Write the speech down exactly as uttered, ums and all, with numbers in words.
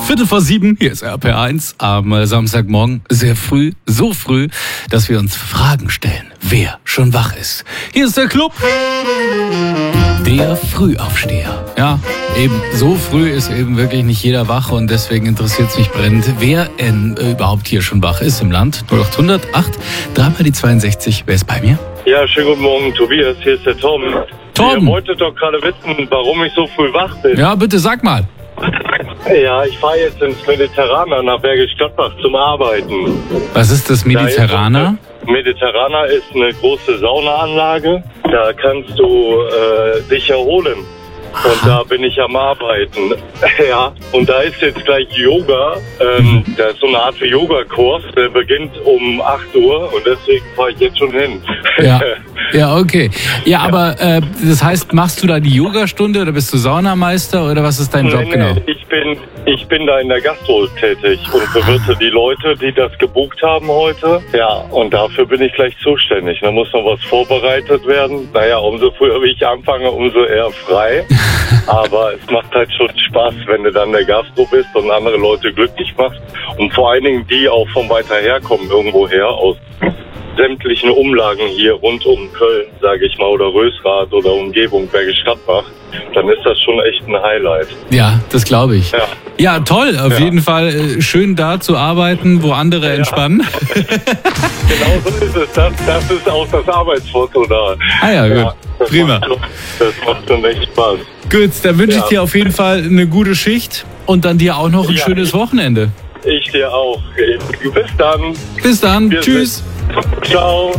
Viertel vor sieben, hier ist R P R eins am äh, Samstagmorgen. Sehr früh, so früh, dass wir uns Fragen stellen, wer schon wach ist. Hier ist der Club. Der Frühaufsteher. Ja, eben so früh ist eben wirklich nicht jeder wach und deswegen interessiert es mich brennend, wer denn äh, überhaupt hier schon wach ist im Land. null acht hundert acht, dreimal die zweiundsechzig. Wer ist bei mir? Ja, schönen guten Morgen, Tobias. Hier ist der Tom. Tom. Ihr wolltet doch gerade wissen, warum ich so früh wach bin. Ja, bitte sag mal. Ja, ich fahre jetzt ins Mediterraner nach Bergisch Gladbach zum Arbeiten. Was ist das Mediterraner? Da ist, Mediterraner ist eine große Saunaanlage. Da kannst du äh, dich erholen. Und da bin ich am Arbeiten. Ja, und da ist jetzt gleich Yoga. Ähm, da ist so eine Art Yoga-Kurs. Der beginnt um acht Uhr und deswegen fahre ich jetzt schon hin. Ja, ja, okay. Ja, aber äh, das heißt, machst du da die Yogastunde oder bist du Saunameister oder was ist dein Job nee, genau? Nee, ich bin, ich bin da in der Gastro tätig und bewirte die Leute, die das gebucht haben heute. Ja, und dafür bin ich gleich zuständig. Da muss noch was vorbereitet werden. Naja, umso früher ich anfange, umso eher frei. Aber es macht halt schon Spaß, wenn du dann der Gastro bist und andere Leute glücklich machst. Und vor allen Dingen die auch von weiter her kommen, irgendwo her, aus sämtlichen Umlagen hier rund um Köln, sage ich mal, oder Rösrath oder Umgebung Bergisch Gladbach, dann ist das schon echt ein Highlight. Ja, das glaube ich. Ja. Ja, toll, auf Ja. jeden Fall äh, schön da zu arbeiten, wo andere Ja. entspannen. Genau so ist es. Das, das ist auch das Arbeitsfoto da. Ah ja, gut. das Prima. Macht schon, das macht schon echt Spaß. Gut, dann wünsche ich Ja. dir auf jeden Fall eine gute Schicht und dann dir auch noch ein Ja. schönes Wochenende. Ich dir auch. Bis dann. Bis dann, Wir tschüss. Ciao.